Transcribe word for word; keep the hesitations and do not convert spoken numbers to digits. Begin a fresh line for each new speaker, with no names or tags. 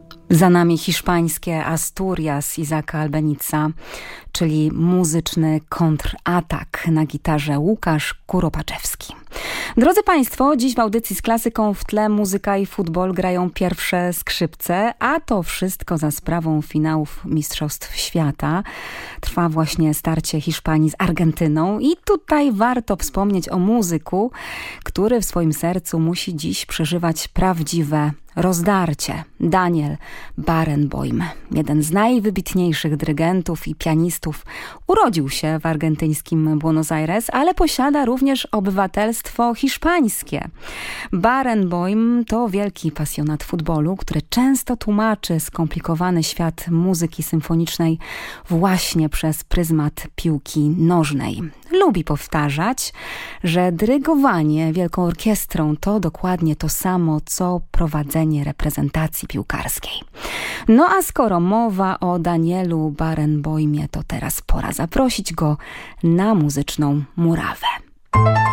Za nami hiszpańskie Asturias Isaaca Albeniza, czyli muzyczny kontratak na gitarze Łukasz Kuropaczewski. Drodzy Państwo, dziś w audycji z klasyką w tle muzyka i futbol grają pierwsze skrzypce, a to wszystko za sprawą finałów Mistrzostw Świata. Trwa właśnie starcie Hiszpanii z Argentyną i tutaj warto wspomnieć o muzyku, który w swoim sercu musi dziś przeżywać prawdziwe rozdarcie. Daniel Barenboim, jeden z najwybitniejszych dyrygentów i pianistów, urodził się w argentyńskim Buenos Aires, ale posiada również obywatelstwo hiszpańskie. Barenboim to wielki pasjonat futbolu, który często tłumaczy skomplikowany świat muzyki symfonicznej właśnie przez pryzmat piłki nożnej. Lubi powtarzać, że dyrygowanie wielką orkiestrą to dokładnie to samo, co prowadzenie reprezentacji piłkarskiej. No a skoro mowa o Danielu Barenboimie, to teraz pora zaprosić go na muzyczną murawę.